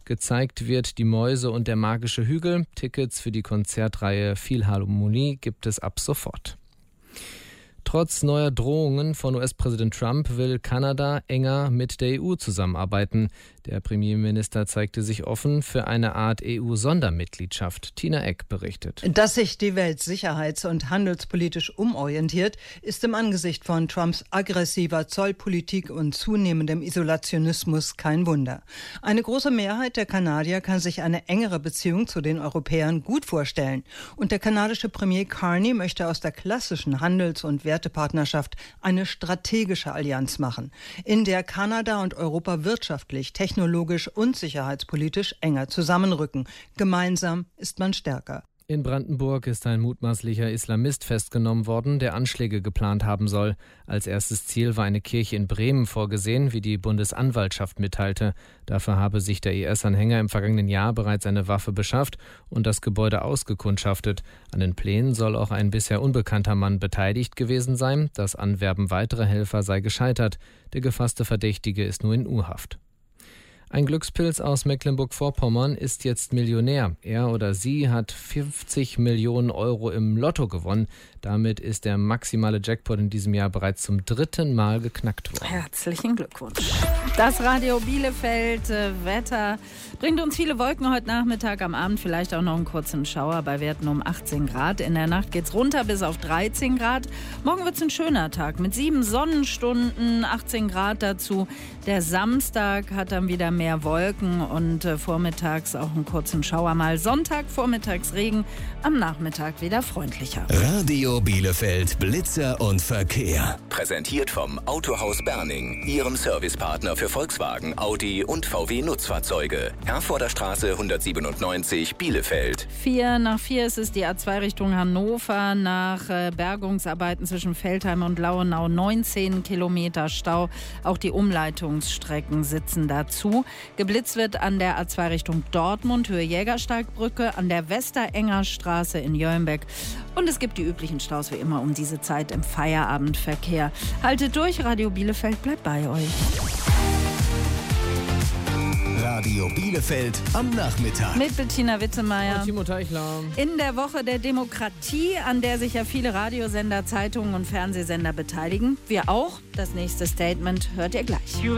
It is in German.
Gezeigt wird Die Mäuse und der magische Hügel. Tickets für die Konzertreihe Philharmonie gibt es ab sofort. Trotz neuer Drohungen von US-Präsident Trump will Kanada enger mit der EU zusammenarbeiten. Der Premierminister zeigte sich offen für eine Art EU-Sondermitgliedschaft. Tina Eck berichtet. Dass sich die Welt sicherheits- und handelspolitisch umorientiert, ist im Angesicht von Trumps aggressiver Zollpolitik und zunehmendem Isolationismus kein Wunder. Eine große Mehrheit der Kanadier kann sich eine engere Beziehung zu den Europäern gut vorstellen. Und der kanadische Premier Carney möchte aus der klassischen Handels- und Wertepartnerschaft eine strategische Allianz machen, in der Kanada und Europa wirtschaftlich, technologisch und sicherheitspolitisch enger zusammenrücken. Gemeinsam ist man stärker. In Brandenburg ist ein mutmaßlicher Islamist festgenommen worden, der Anschläge geplant haben soll. Als erstes Ziel war eine Kirche in Bremen vorgesehen, wie die Bundesanwaltschaft mitteilte. Dafür habe sich der IS-Anhänger im vergangenen Jahr bereits eine Waffe beschafft und das Gebäude ausgekundschaftet. An den Plänen soll auch ein bisher unbekannter Mann beteiligt gewesen sein. Das Anwerben weiterer Helfer sei gescheitert. Der gefasste Verdächtige ist nur in U-Haft. Ein Glückspilz aus Mecklenburg-Vorpommern ist jetzt Millionär. Er oder sie hat 50 Millionen Euro im Lotto gewonnen. Damit ist der maximale Jackpot in diesem Jahr bereits zum 3. Mal geknackt worden. Herzlichen Glückwunsch. Das Radio Bielefeld Wetter bringt uns viele Wolken heute Nachmittag, am Abend vielleicht auch noch einen kurzen Schauer bei Werten um 18 Grad. In der Nacht geht's runter bis auf 13 Grad. Morgen wird's ein schöner Tag mit 7 Sonnenstunden, 18 Grad dazu. Der Samstag hat dann wieder mehr Wolken und vormittags auch einen kurzen Schauer mal. Sonntag vormittags Regen, am Nachmittag wieder freundlicher. Radio Bielefeld Blitzer und Verkehr. Präsentiert vom Autohaus Berning, Ihrem Servicepartner für Volkswagen, Audi und VW Nutzfahrzeuge. Herforder Straße 197 Bielefeld. 4 nach 4 ist es die A2 Richtung Hannover. Nach Bergungsarbeiten zwischen Veltheim und Lauenau 19 Kilometer Stau. Auch die Umleitungsstrecken sitzen dazu. Geblitzt wird an der A2 Richtung Dortmund, Höhe Jägersteigbrücke, an der Westerenger Straße in Jöllenbeck. Und es gibt die üblichen Staus wie immer um diese Zeit im Feierabendverkehr. Haltet durch, Radio Bielefeld bleibt bei euch. Radio Bielefeld am Nachmittag. Mit Bettina Wittemeyer. Und Timo Teichler. In der Woche der Demokratie, an der sich ja viele Radiosender, Zeitungen und Fernsehsender beteiligen. Wir auch. Das nächste Statement hört ihr gleich.